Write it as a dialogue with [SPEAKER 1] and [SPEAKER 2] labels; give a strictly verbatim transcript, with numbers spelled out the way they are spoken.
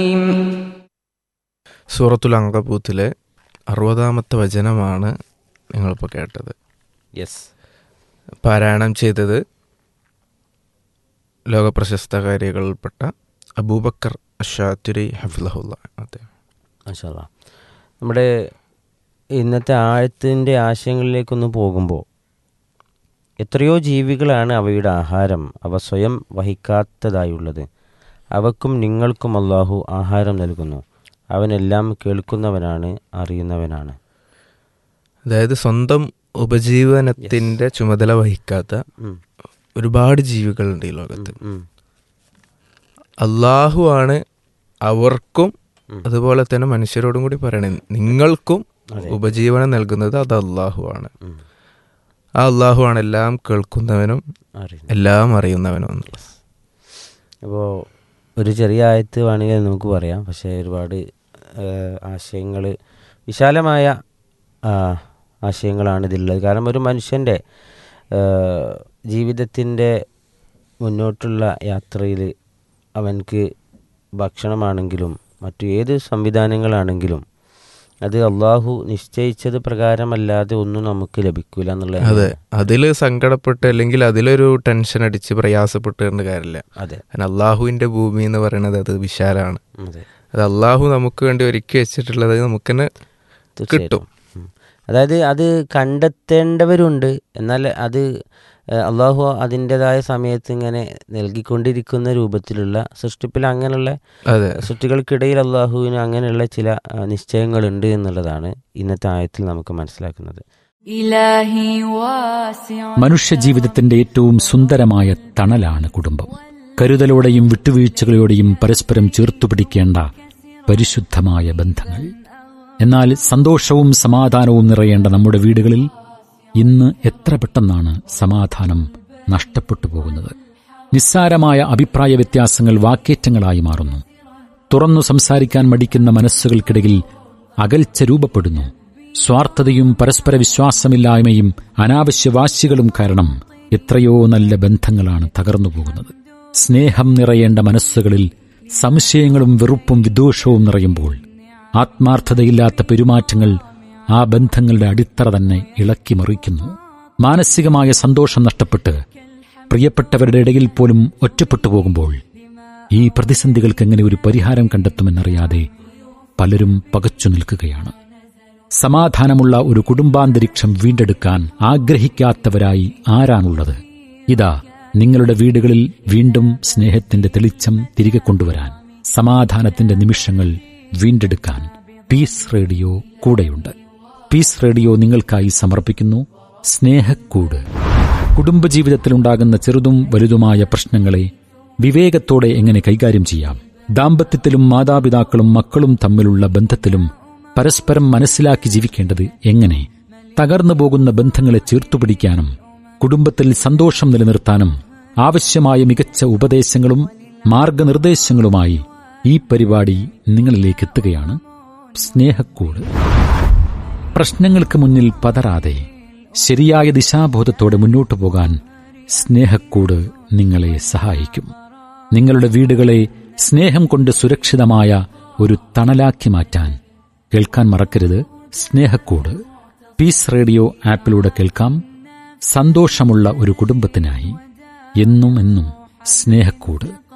[SPEAKER 1] സൂറത്തുൽ അങ്കബൂത്തിലെ അറുപതാമത്തെ വചനമാണ് നിങ്ങളിപ്പോൾ കേട്ടത്.
[SPEAKER 2] യെസ്,
[SPEAKER 1] പാരായണം ചെയ്തത് ലോകപ്രശസ്ത കാര്യങ്ങളിൽപ്പെട്ട അബൂബക്കർ അഷാത്തുരി ഹഫിളഹുല്ല. അതെ,
[SPEAKER 2] മാഷാ അല്ലാ. നമ്മുടെ ഇന്നത്തെ ആഴത്തിൻ്റെ ആശയങ്ങളിലേക്കൊന്ന് പോകുമ്പോൾ എത്രയോ ജീവികളാണ് അവയുടെ ആഹാരം അവ സ്വയം വഹിക്കാത്തതായുള്ളത്. അവക്കും നിങ്ങൾക്കും അല്ലാഹു ആഹാരം നൽകുന്നു. അവനെല്ലാം കേൾക്കുന്നവനാണ്, അറിയുന്നവനാണ്.
[SPEAKER 1] അതായത് സ്വന്തം ഉപജീവനത്തിൻ്റെ ചുമതല വഹിക്കാത്ത ഒരുപാട് ജീവികളുണ്ട് ഈ ലോകത്ത്. അള്ളാഹു ആണ് അവർക്കും അതുപോലെ തന്നെ മനുഷ്യരോടും കൂടി പറയണേ, നിങ്ങൾക്കും ഉപജീവനം നൽകുന്നത് അത് അള്ളാഹു ആണ്. ആ അള്ളാഹു ആണ് എല്ലാം കേൾക്കുന്നവനും എല്ലാം അറിയുന്നവനും.
[SPEAKER 2] അപ്പോൾ ഒരു ചെറിയ ആയത്ത് വേണമെങ്കിൽ നമുക്ക് പറയാം, പക്ഷേ ഒരുപാട് ആശയങ്ങൾ, വിശാലമായ ആശയങ്ങളാണ് ഇതിലുള്ളത്. കാരണം ഒരു മനുഷ്യൻ്റെ ജീവിതത്തിൻ്റെ മുന്നോട്ടുള്ള യാത്രയിൽ അവൻക്ക് ഭക്ഷണമാണെങ്കിലും മറ്റു ഏത് സംവിധാനങ്ങളാണെങ്കിലും അത് അള്ളാഹു നിശ്ചയിച്ചത് പ്രകാരമല്ലാതെ ഒന്നും നമുക്ക് ലഭിക്കൂല എന്നുള്ളത്.
[SPEAKER 1] അതെ, അതിൽ സങ്കടപ്പെട്ട് അല്ലെങ്കിൽ അതിലൊരു ടെൻഷൻ അടിച്ച് പ്രയാസപ്പെട്ട് കാര്യമില്ല.
[SPEAKER 2] അതെ,
[SPEAKER 1] അള്ളാഹുവിന്റെ ഭൂമി എന്ന് പറയുന്നത് അത് വിശാലാണ്.
[SPEAKER 2] അതെ,
[SPEAKER 1] അത് അള്ളാഹു നമുക്ക് വേണ്ടി ഒരുക്കി വെച്ചിട്ടുള്ളത് നമുക്ക് തന്നെ കിട്ടും.
[SPEAKER 2] അതായത് അത് കണ്ടെത്തേണ്ടവരുണ്ട്, എന്നാൽ അത് അള്ളാഹു അതിൻ്റെതായ സമയത്ത് ഇങ്ങനെ നൽകിക്കൊണ്ടിരിക്കുന്ന രൂപത്തിലുള്ള സൃഷ്ടിപ്പിൽ അങ്ങനെയുള്ള സൃഷ്ടികൾക്കിടയിൽ അള്ളാഹുവിന് അങ്ങനെയുള്ള ചില നിശ്ചയങ്ങളുണ്ട് എന്നുള്ളതാണ് ഇന്നത്തെ ആയത്തിൽ നമുക്ക് മനസ്സിലാക്കുന്നത്.
[SPEAKER 3] മനുഷ്യ ജീവിതത്തിന്റെ ഏറ്റവും സുന്ദരമായ തണലാണ് കുടുംബം. കരുതലോടെയും വിട്ടുവീഴ്ചകളോടെയും പരസ്പരം ചേർത്തുപിടിക്കേണ്ട പരിശുദ്ധമായ ബന്ധങ്ങൾ. എന്നാൽ സന്തോഷവും സമാധാനവും നിറയേണ്ട നമ്മുടെ വീടുകളിൽ ഇന്ന് എത്ര പെട്ടെന്നാണ് സമാധാനം നഷ്ടപ്പെട്ടു പോകുന്നത്. നിസ്സാരമായ അഭിപ്രായ വ്യത്യാസങ്ങൾ വാക്കേറ്റങ്ങളായി മാറുന്നു. തുറന്നു സംസാരിക്കാൻ മടിക്കുന്ന മനസ്സുകൾക്കിടയിൽ അകൽച്ച രൂപപ്പെടുന്നു. സ്വാർത്ഥതയും പരസ്പര വിശ്വാസമില്ലായ്മയും അനാവശ്യ വാശികളും കാരണം എത്രയോ നല്ല ബന്ധങ്ങളാണ് തകർന്നു പോകുന്നത്. സ്നേഹം നിറയേണ്ട മനസ്സുകളിൽ സംശയങ്ങളും വെറുപ്പും വിദ്വേഷവും നിറയുമ്പോൾ ആത്മാർത്ഥതയില്ലാത്ത പെരുമാറ്റങ്ങൾ ആ ബന്ധങ്ങളുടെ അടിത്തറ തന്നെ ഇളക്കി മറിക്കുന്നു. മാനസികമായ സന്തോഷം നഷ്ടപ്പെട്ട് പ്രിയപ്പെട്ടവരുടെ ഇടയിൽ പോലും ഒറ്റപ്പെട്ടു പോകുമ്പോൾ ഈ പ്രതിസന്ധികൾക്ക് എങ്ങനെ ഒരു പരിഹാരം കണ്ടെത്തുമെന്നറിയാതെ പലരും പകച്ചു നിൽക്കുകയാണ്. സമാധാനമുള്ള ഒരു കുടുംബാന്തരീക്ഷം വീണ്ടെടുക്കാൻ ആഗ്രഹിക്കാത്തവരായി ആരാണുള്ളത്? ഇതാ, നിങ്ങളുടെ വീടുകളിൽ വീണ്ടും സ്നേഹത്തിന്റെ തെളിച്ചം തിരികെ കൊണ്ടുവരാൻ, സമാധാനത്തിന്റെ നിമിഷങ്ങൾ വീണ്ടെടുക്കാൻ പീസ് റേഡിയോ കൂടെയുണ്ട്. പീസ് റേഡിയോ നിങ്ങൾക്കായി സമർപ്പിക്കുന്നു സ്നേഹക്കൂട്. കുടുംബജീവിതത്തിലുണ്ടാകുന്ന ചെറുതും വലുതുമായ പ്രശ്നങ്ങളെ വിവേകത്തോടെ എങ്ങനെ കൈകാര്യം ചെയ്യാം? ദാമ്പത്യത്തിലും മാതാപിതാക്കളും മക്കളും തമ്മിലുള്ള ബന്ധത്തിലും പരസ്പരം മനസ്സിലാക്കി ജീവിക്കേണ്ടത് എങ്ങനെ? തകർന്നു പോകുന്ന ബന്ധങ്ങളെ ചേർത്തുപിടിക്കാനും കുടുംബത്തിൽ സന്തോഷം നിലനിർത്താനും ആവശ്യമായ മികച്ച ഉപദേശങ്ങളും മാർഗനിർദ്ദേശങ്ങളുമായി ഈ പരിപാടി നിങ്ങളിലേക്ക് എത്തുകയാണ്. സ്നേഹക്കൂട്. പ്രശ്നങ്ങൾക്ക് മുന്നിൽ പതറാതെ ശരിയായ ദിശാബോധത്തോടെ മുന്നോട്ടു പോകാൻ സ്നേഹക്കൂട് നിങ്ങളെ സഹായിക്കും. നിങ്ങളുടെ വീടുകളെ സ്നേഹം കൊണ്ട് സുരക്ഷിതമായ ഒരു തണലാക്കി മാറ്റാൻ കേൾക്കാൻ മറക്കരുത് സ്നേഹക്കൂട്. പീസ് റേഡിയോ ആപ്പിലൂടെ കേൾക്കാം. സന്തോഷമുള്ള ഒരു കുടുംബത്തിനായി എന്നും എന്നും സ്നേഹക്കൂട്.